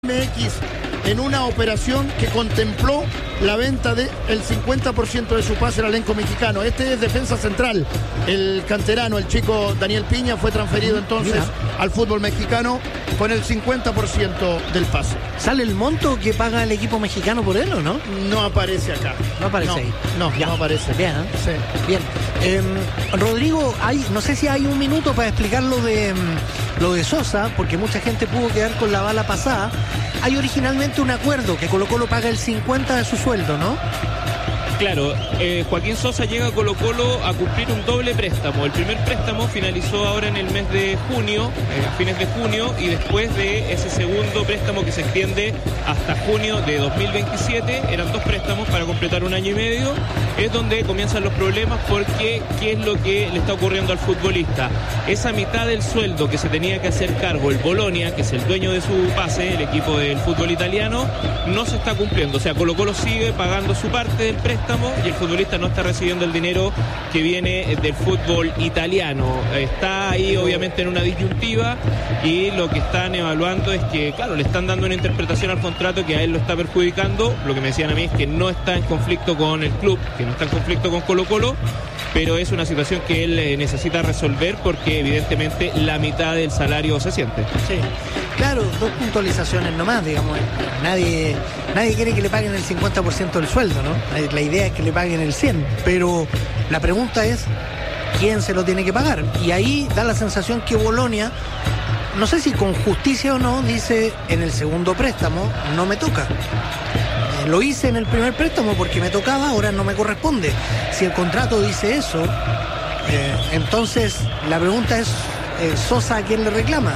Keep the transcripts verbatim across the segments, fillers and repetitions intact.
M X en una operación que contempló la venta del cincuenta por ciento de su pase al elenco mexicano. Este es defensa central, el canterano, el chico Daniel Piña, fue transferido entonces Mira. al fútbol mexicano con el cincuenta por ciento del pase. ¿Sale el monto que paga el equipo mexicano por él o no? No aparece acá. No aparece no, ahí. No, ya. no aparece. Bien, ¿eh? Sí. Bien. Eh, Rodrigo, hay, no sé si hay un minuto para explicar lo de, lo de Sosa, porque mucha gente pudo quedar con la bala pasada. Hay originalmente un acuerdo que Colo Colo paga el cincuenta de su sueldo, ¿no? Claro, eh, Joaquín Sosa llega a Colo Colo a cumplir un doble préstamo. El primer préstamo finalizó ahora en el mes de junio, eh, a fines de junio, y después de ese segundo préstamo que se extiende hasta junio de dos mil veintisiete, eran dos préstamos para completar un año y medio, es donde comienzan los problemas porque ¿qué es lo que le está ocurriendo al futbolista? Esa mitad del sueldo que se tenía que hacer cargo el Bolonia, que es el dueño de su pase, el equipo del fútbol italiano, no se está cumpliendo. O sea, Colo Colo sigue pagando su parte del préstamo y el futbolista no está recibiendo el dinero que viene del fútbol italiano. Está ahí obviamente en una disyuntiva y lo que están evaluando es que, claro, le están dando una interpretación al contrato que a él lo está perjudicando. Lo que me decían a mí es que no está en conflicto con el club, que no está en conflicto con Colo Colo, pero es una situación que él eh, necesita resolver porque evidentemente la mitad del salario se siente. Sí, claro, dos puntualizaciones nomás, digamos. Nadie, nadie quiere que le paguen el cincuenta por ciento del sueldo, ¿no? La idea es que le paguen el cien por ciento, pero la pregunta es ¿quién se lo tiene que pagar? Y ahí da la sensación que Bolonia, no sé si con justicia o no, dice en el segundo préstamo no me toca. Lo hice en el primer préstamo porque me tocaba, ahora no me corresponde. Si el contrato dice eso, eh, entonces la pregunta es, eh, ¿Sosa a quién le reclama?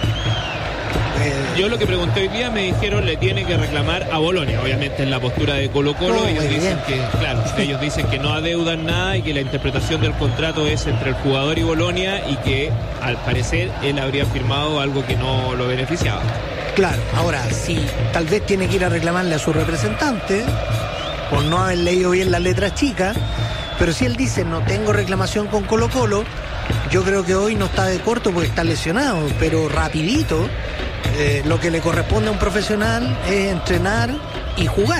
Eh, Yo lo que pregunté hoy día me dijeron le tiene que reclamar a Bolonia, obviamente en la postura de Colo Colo. No, ellos dicen bien. que, claro, ellos dicen que no adeudan nada y que la interpretación del contrato es entre el jugador y Bolonia y que al parecer él habría firmado algo que no lo beneficiaba. Claro, ahora, si tal vez tiene que ir a reclamarle a su representante por no haber leído bien las letras chicas, pero si él dice no tengo reclamación con Colo Colo, yo creo que hoy no está de corto porque está lesionado, pero rapidito, eh, lo que le corresponde a un profesional es entrenar y jugar.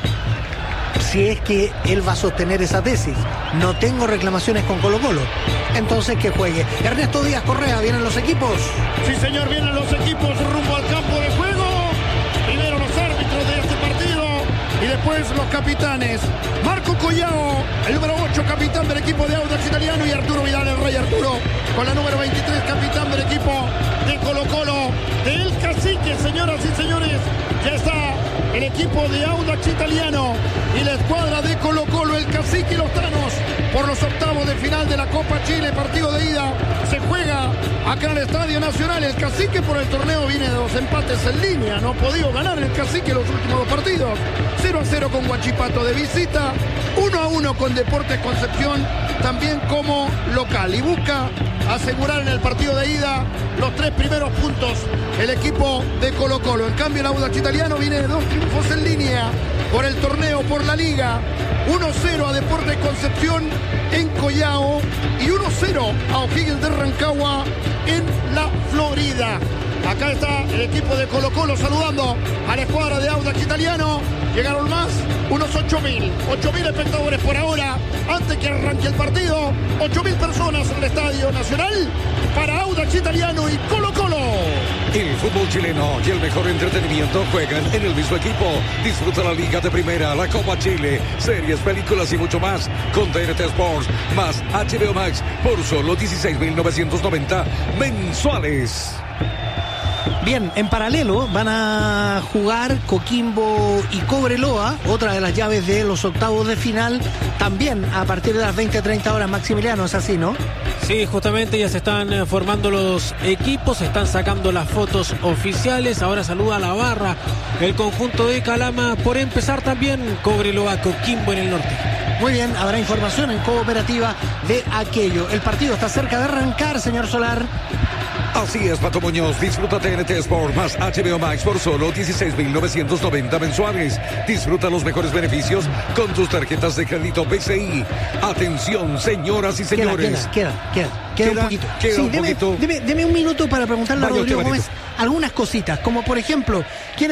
Si es que él va a sostener esa tesis, no tengo reclamaciones con Colo Colo, entonces que juegue. Ernesto Díaz Correa, ¿vienen los equipos? Sí, señor, vienen los equipos rumbo al campo de juego. Primero los árbitros de este partido y después los capitanes. Marco Collao, el número ocho, capitán del equipo de Audax Italiano, y Arturo Vidal, el Rey Arturo, con la número veintitrés, capitán del equipo de Colo Colo, del Cacique, señoras y señores. Ya está el equipo de Audax Italiano y la escuadra de Colo Colo, el Cacique y los Tanos, por los octavos de final de la Copa Chile. Partido de ida se juega acá en el Estadio Nacional. El Cacique por el torneo viene de dos empates en línea, no ha podido ganar el Cacique los últimos dos partidos. cero a cero con Huachipato de visita, uno a uno con Deportes Concepción también como local, y busca asegurar en el partido de ida los tres primeros puntos el equipo de Colo Colo. En cambio el Audax Italiano viene de dos triunfos en línea por el torneo, por la liga. uno cero a Deportes Concepción en Collao y uno cero a O'Higgins de Rancagua en la Florida. Acá está el equipo de Colo Colo saludando a la escuadra de Audax Italiano. Llegaron más, unos ocho mil. ocho mil espectadores por ahora, antes que arranque el partido. ocho mil personas en el Estadio Nacional para Audax Italiano y Colo Colo. El fútbol chileno y el mejor entretenimiento juegan en el mismo equipo. Disfruta la Liga de Primera, la Copa Chile, series, películas y mucho más con T N T Sports más H B O Max por solo dieciséis mil novecientos noventa mensuales. Bien, en paralelo van a jugar Coquimbo y Cobreloa, otra de las llaves de los octavos de final, también a partir de las veinte treinta horas. Maximiliano, es así, ¿no? Sí, justamente ya se están formando los equipos, se están sacando las fotos oficiales. Ahora saluda a la barra el conjunto de Calama. Por empezar también Cobreloa, Coquimbo en el norte. Muy bien, habrá información en Cooperativa de aquello. El partido está cerca de arrancar, señor Solar. Así es, Pato Muñoz. Disfruta T N T Sport más H B O Max por solo dieciséis mil novecientos noventa mensuales. Disfruta los mejores beneficios con tus tarjetas de crédito B C I. Atención, señoras y señores. Queda, queda, queda, queda, queda un poquito. Queda sí, un deme, poquito. Deme, deme un minuto para preguntarle a Vaya Rodrigo usted, Gómez algunas cositas, como por ejemplo, ¿quién